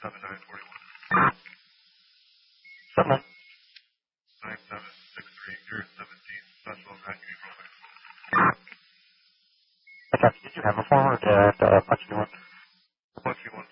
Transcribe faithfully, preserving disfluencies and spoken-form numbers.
seven nine four one. seven nine seven six three, you're seventeen, Central nine three Roman. I got you. Did you have a forward at uh, Punch one? Punch one